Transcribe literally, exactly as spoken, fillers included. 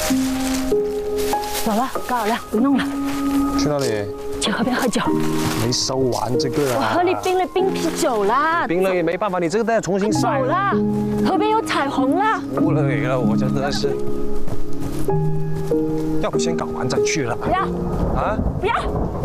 走了，搞好了，不弄了。 去哪里？ 去河边喝酒。 没收完这个我啊！ 河里冰了冰啤酒啦。 冰了也没办法，你这个再重新晒。 走啦，河边有彩虹啦。 服了你了，我真的是。要不先搞完再去了吧？ 不要。 啊？ 不要。